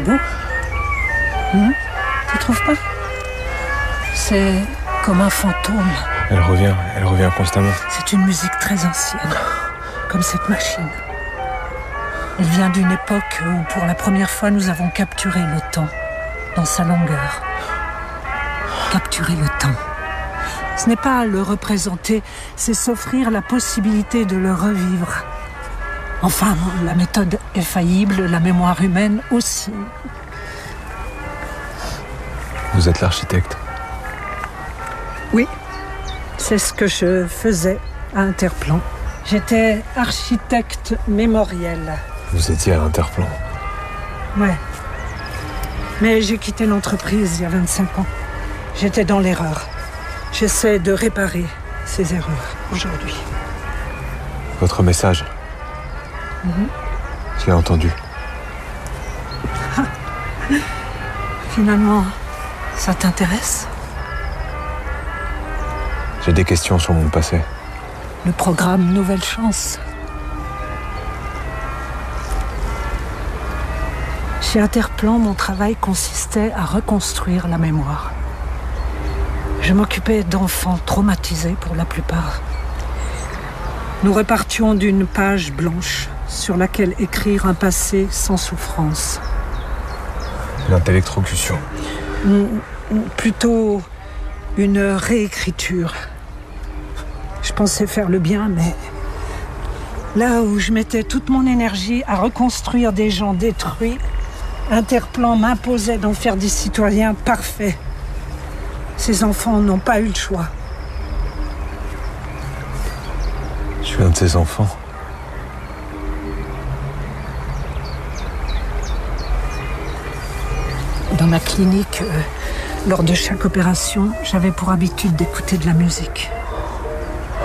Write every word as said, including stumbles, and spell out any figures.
beau. Hum, tu trouves pas? C'est comme un fantôme. Elle revient, elle revient constamment. C'est une musique très ancienne, comme cette machine. Elle vient d'une époque où, pour la première fois, nous avons capturé le temps dans sa longueur. Capturer le temps. Ce n'est pas le représenter, c'est s'offrir la possibilité de le revivre. Enfin, la méthode est faillible, la mémoire humaine aussi. Vous êtes l'architecte? Oui, c'est ce que je faisais à Interplan. J'étais architecte mémoriel. Vous étiez à Interplan? Ouais. Mais j'ai quitté l'entreprise il y a vingt-cinq ans. J'étais dans l'erreur. J'essaie de réparer ces erreurs aujourd'hui. Votre message? Mm-hmm. Je l'ai entendu. Ah. Finalement, ça t'intéresse? J'ai des questions sur mon passé. Le programme Nouvelle Chance. Chez Interplan, mon travail consistait à reconstruire la mémoire. Je m'occupais d'enfants traumatisés pour la plupart. Nous repartions d'une page blanche sur laquelle écrire un passé sans souffrance. L'intellectrocution. Plutôt une réécriture. Je pensais faire le bien, mais là où je mettais toute mon énergie à reconstruire des gens détruits, Interplan m'imposait d'en faire des citoyens parfaits. Ces enfants n'ont pas eu le choix. Je suis un de ces enfants. Dans ma clinique, euh, lors de chaque opération, j'avais pour habitude d'écouter de la musique.